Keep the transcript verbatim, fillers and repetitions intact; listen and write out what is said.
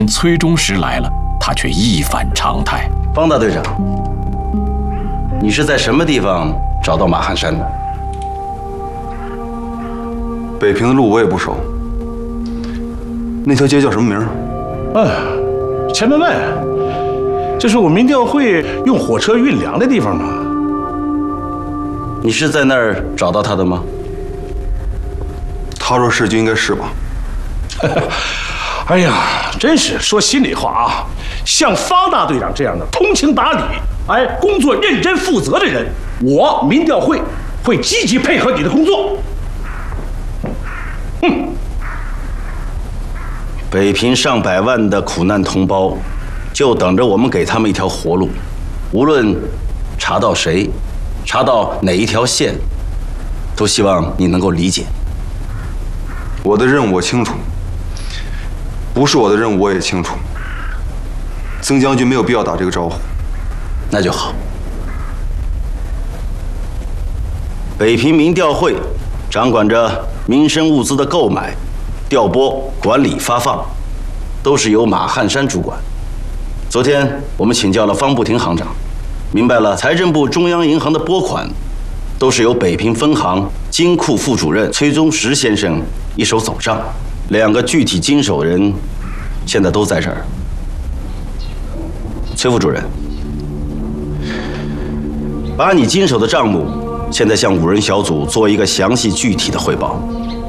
崔中实来了，他却一反常态。 方大队长，你是在什么地方找到马汉山的？ 北平的路我也不熟，那条街叫什么名儿？ 哎，前门外，这是我民调会用火车运粮的地方吗？ 你是在那儿找到他的吗？ 他说是就应该是吧。 哎呀，真是说心里话啊，像方大队长这样的通情达理、哎，工作认真负责的人，我民调会会积极配合你的工作。嗯， 北平上百万的苦难同胞，就等着我们给他们一条活路。无论查到谁，查到哪一条线，都希望你能够理解。 我的任务我清楚，不是我的任务我也清楚。曾将军没有必要打这个招呼。 那就好。北平民调会掌管着民生物资的购买、调拨、管理、发放，都是由马汉山主管。昨天我们请教了方步庭行长，明白了财政部中央银行的拨款都是由北平分行金库副主任崔宗实先生一手走账，两个具体经手人现在都在这儿。崔副主任，把你经手的账目现在向五人小组做一个详细具体的汇报。